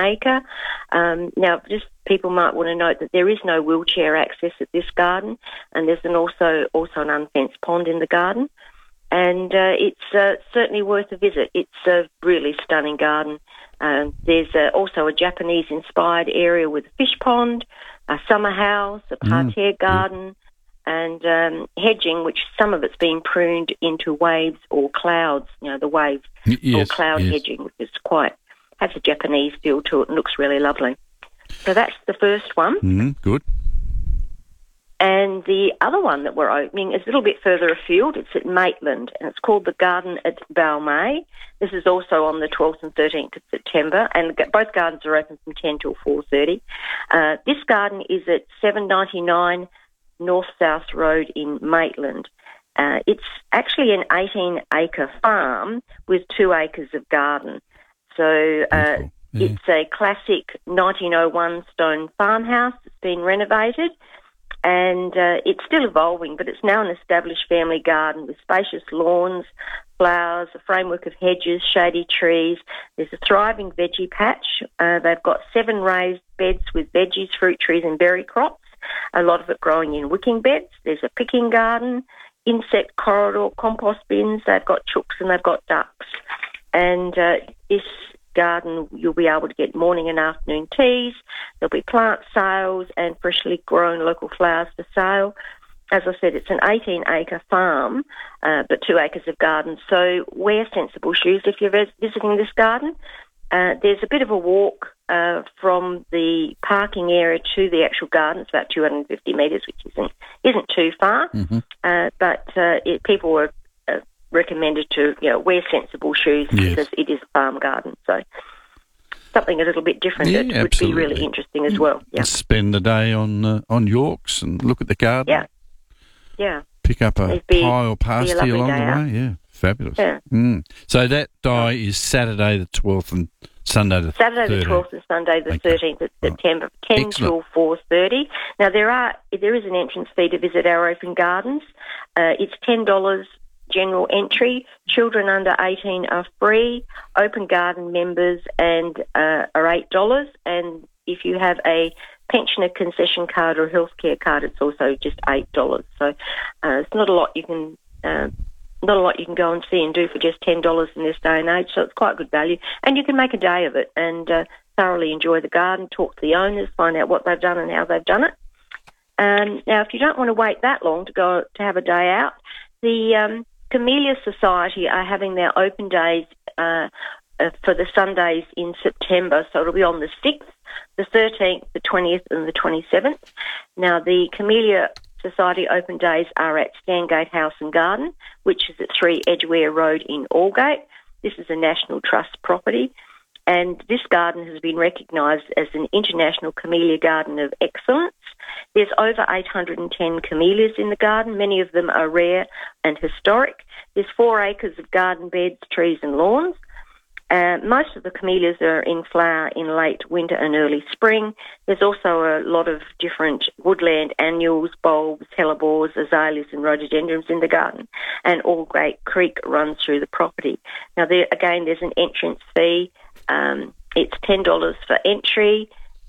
acre. Now, just people might want to note that there is no wheelchair access at this garden, and there's also an unfenced pond in the garden. And it's certainly worth a visit. It's a really stunning garden. There's also a Japanese-inspired area with a fish pond, a summer house, a parterre garden, and hedging, which some of it's been pruned into waves or clouds, the waves or cloud hedging, which is has a Japanese feel to it and looks really lovely. So that's the first one. Good. And the other one that we're opening is a little bit further afield. It's at Maitland, and it's called the Garden at Balmain. This is also on the 12th and 13th of September, and both gardens are open from 10 till 4:30. This garden is at 799 North-South Road in Maitland. It's actually an 18-acre farm with 2 acres of garden. So it's a classic 1901 stone farmhouse that's been renovated. And it's still evolving, but it's now an established family garden with spacious lawns, flowers, a framework of hedges, shady trees. There's a thriving veggie patch. They've got 7 raised beds with veggies, fruit trees and berry crops, a lot of it growing in wicking beds. There's a picking garden, insect corridor, compost bins. They've got chooks and they've got ducks. And this garden, you'll be able to get morning and afternoon teas. There'll be plant sales and freshly grown local flowers for sale. As I said, it's an 18-acre farm, but 2 acres of garden. So wear sensible shoes if you're visiting this garden. There's a bit of a walk from the parking area to the actual garden. It's about 250 metres, which isn't too far. But people were recommended to wear sensible shoes because it is a farm garden. So something a little bit different that would be really interesting as well. Yeah. Spend the day on Yorks and look at the garden. Yeah. Pick up a pie or pasty along the way. Yeah, fabulous. Yeah. So that is Saturday the 12th and Sunday the 13th. Saturday the 12th and Sunday the 13th of September, 10 till 4:30. Now there is an entrance fee to visit our open gardens. It's $10 general entry. Children under 18 are free. Open garden members are $8. And if you have a pensioner concession card or healthcare card, it's also just $8. So it's not a lot you can go and see and do for just $10 in this day and age. So it's quite good value, and you can make a day of it and thoroughly enjoy the garden. Talk to the owners, find out what they've done and how they've done it. Now, if you don't want to wait that long to have a day out, the Camellia Society are having their open days for the Sundays in September, so it'll be on the 6th, the 13th, the 20th and the 27th. Now, the Camellia Society open days are at Stangate House and Garden, which is at 3 Edgware Road in Aldgate. This is a National Trust property, and this garden has been recognised as an International Camellia Garden of Excellence. There's over 810 camellias in the garden. Many of them are rare and historic. There's 4 acres of garden beds, trees and lawns. Most of the camellias are in flower in late winter and early spring. There's also a lot of different woodland annuals, bulbs, hellebores, azaleas and rhododendrons in the garden. And Aldgate Creek runs through the property. Now, there's an entrance fee. It's $10 for entry,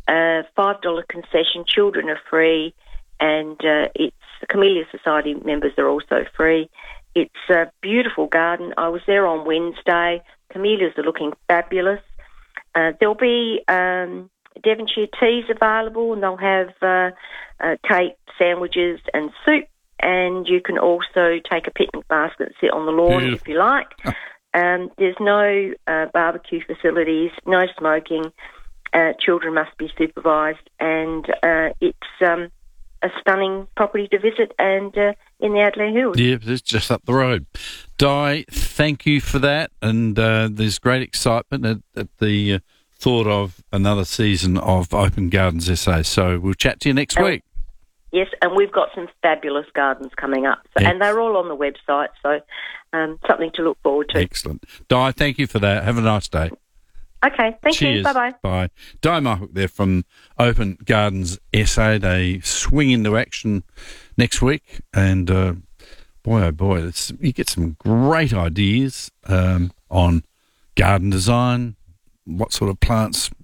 $5 concession. Children are free, and the Camellia Society members are also free. It's a beautiful garden. I was there on Wednesday. Camellias are looking fabulous. There'll be Devonshire teas available, and they'll have cake, sandwiches and soup, and you can also take a picnic basket and sit on the lawn if you like. There's no barbecue facilities, no smoking. Children must be supervised, and it's a stunning property to visit and in the Adelaide Hills. Yeah, it's just up the road. Di, thank you for that, and there's great excitement at the thought of another season of Open Gardens SA. So we'll chat to you next week. Yes, and we've got some fabulous gardens coming up, and they're all on the website, so something to look forward to. Excellent. Di, thank you for that. Have a nice day. Okay, thank you. Bye-bye. Bye. Di Myhook there from Open Gardens SA. They swing into action next week, and boy, oh boy, you get some great ideas on garden design, what sort of plants